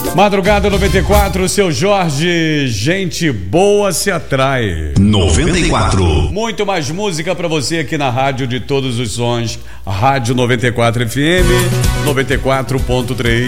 Madrugada 94, seu Jorge, gente boa se atrai. 94. Muito mais música pra você aqui na Rádio de Todos os Sons, Rádio 94 FM 94.3.